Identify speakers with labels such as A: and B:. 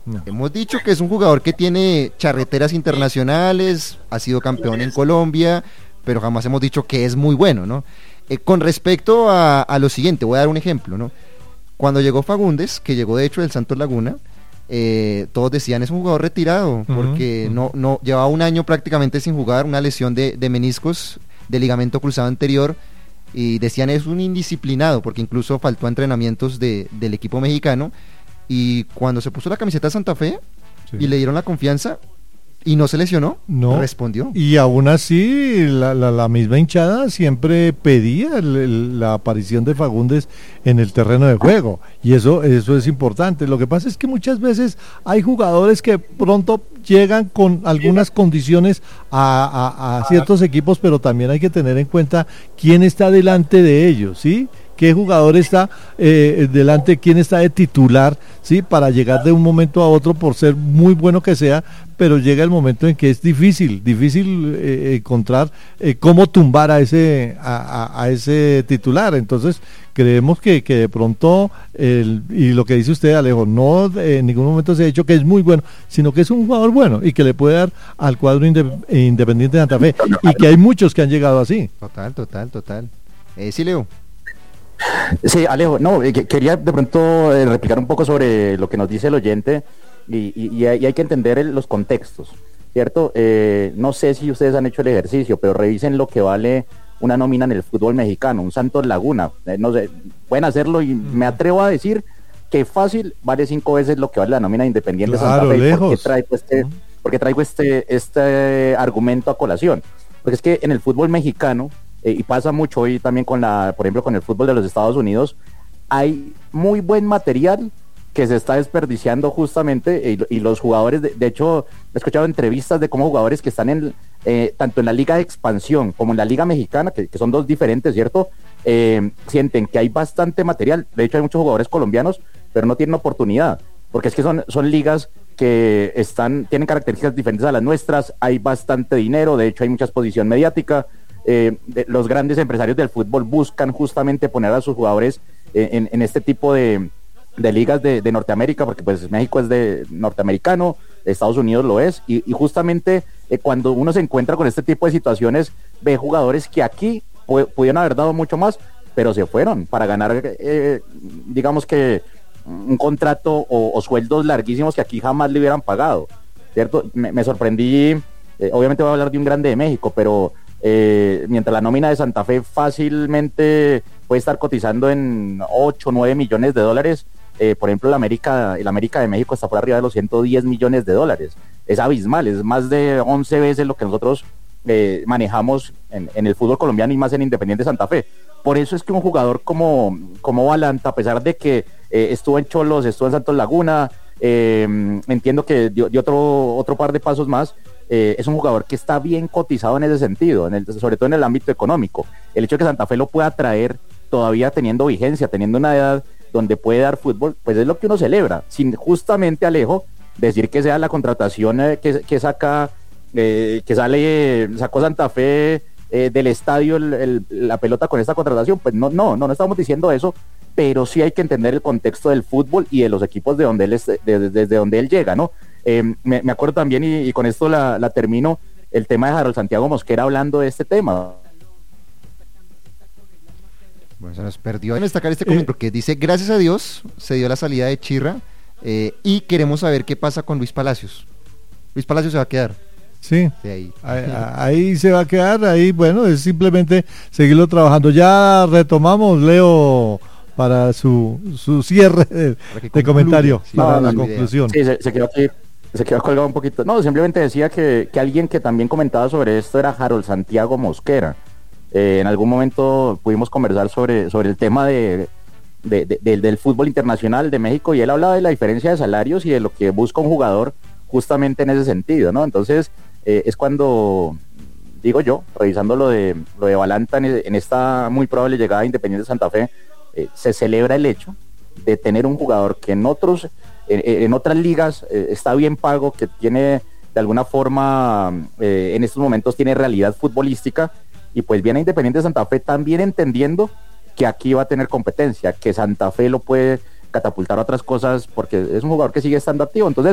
A: No.
B: Hemos dicho que es un jugador que tiene charreteras internacionales, ha sido campeón en Colombia, pero jamás hemos dicho que es muy bueno, ¿no? Con respecto a lo siguiente, voy a dar un ejemplo, ¿no? Cuando llegó Fagundes, que llegó de hecho del Santos Laguna, todos decían es un jugador retirado, porque no llevaba un año prácticamente sin jugar, una lesión de meniscos, de ligamento cruzado anterior, y decían es un indisciplinado, porque incluso faltó a entrenamientos del equipo mexicano, y cuando se puso la camiseta de Santa Fe, sí, y le dieron la confianza, y no se lesionó,
A: no
B: respondió.
A: Y aún así, la misma hinchada siempre pedía la aparición de Fagundes en el terreno de juego, y eso es importante. Lo que pasa es que muchas veces hay jugadores que pronto llegan con algunas condiciones a ciertos equipos, pero también hay que tener en cuenta quién está delante de ellos, ¿sí? Qué jugador está delante, quién está de titular, ¿sí? Para llegar de un momento a otro, por ser muy bueno que sea, pero llega el momento en que es difícil encontrar cómo tumbar a ese titular. Entonces creemos que de pronto, y lo que dice usted, Alejo, no en ningún momento se ha dicho que es muy bueno, sino que es un jugador bueno y que le puede dar al cuadro Independiente de Santa Fe, y que hay muchos que han llegado así.
B: Total. Sí, Leo.
C: Sí, Alejo, no, quería de pronto replicar un poco sobre lo que nos dice el oyente, y hay que entender los contextos, ¿cierto? No sé si ustedes han hecho el ejercicio, pero revisen lo que vale una nómina en el fútbol mexicano, un Santos Laguna, no sé, pueden hacerlo, y me atrevo a decir que fácil vale 5 veces lo que vale la nómina de Independiente
A: Santa Fe.
C: Porque traigo este argumento a colación, porque es que en el fútbol mexicano, y pasa mucho hoy también por ejemplo, con el fútbol de los Estados Unidos, hay muy buen material que se está desperdiciando justamente, y los jugadores, de hecho, he escuchado entrevistas de cómo jugadores que están tanto en la Liga de Expansión como en la Liga Mexicana, que son dos diferentes, ¿cierto? Sienten que hay bastante material. De hecho, hay muchos jugadores colombianos, pero no tienen oportunidad, porque es que son ligas que tienen características diferentes a las nuestras, hay bastante dinero, de hecho hay mucha exposición mediática. Los grandes empresarios del fútbol buscan justamente poner a sus jugadores en este tipo de ligas de Norteamérica, porque pues México es de norteamericano, Estados Unidos lo es, y justamente cuando uno se encuentra con este tipo de situaciones, ve jugadores que aquí pudieron haber dado mucho más, pero se fueron para ganar, digamos que un contrato o sueldos larguísimos que aquí jamás le hubieran pagado, ¿cierto? Me sorprendí, obviamente voy a hablar de un grande de México, pero mientras la nómina de Santa Fe fácilmente puede estar cotizando en 8 o 9 millones de dólares, por ejemplo el América de México está por arriba de los 110 millones de dólares. Es abismal, es más de 11 veces lo que nosotros manejamos en el fútbol colombiano, y más en Independiente Santa Fe. Por eso es que un jugador como Balanta, a pesar de que estuvo en Cholos, estuvo en Santos Laguna, entiendo que dio otro par de pasos más, es un jugador que está bien cotizado en ese sentido, sobre todo en el ámbito económico. El hecho de que Santa Fe lo pueda traer todavía teniendo vigencia, teniendo una edad donde puede dar fútbol, pues es lo que uno celebra, sin justamente, Alejo, decir que sea la contratación que sacó Santa Fe del estadio la pelota con esta contratación. Pues no estamos diciendo eso, pero sí hay que entender el contexto del fútbol y de los equipos desde donde él llega, ¿no? Me acuerdo también, y con esto la termino, el tema de Harold Santiago Mosquera hablando de este tema.
B: Bueno, se nos perdió en destacar este comentario, porque dice, gracias a Dios se dio la salida de Chirra, y queremos saber qué pasa con Luis Palacios. Luis Palacios se va a quedar.
A: Sí, ahí se va a quedar, ahí bueno, es simplemente seguirlo trabajando. Ya retomamos, Leo, para su cierre de comentario,
B: sí,
A: para la conclusión.
C: Sí, se quedó colgado un poquito. No, simplemente decía que alguien que también comentaba sobre esto era Harold Santiago Mosquera. En algún momento pudimos conversar sobre el tema del fútbol internacional de México, y él hablaba de la diferencia de salarios y de lo que busca un jugador justamente en ese sentido, ¿no? Entonces es cuando, digo yo, revisando lo de Balanta en esta muy probable llegada a Independiente Santa Fe, se celebra el hecho de tener un jugador que en otras ligas está bien pago, que tiene de alguna forma en estos momentos tiene realidad futbolística, y pues viene a Independiente Santa Fe también entendiendo que aquí va a tener competencia, que Santa Fe lo puede catapultar a otras cosas, porque es un jugador que sigue estando activo. Entonces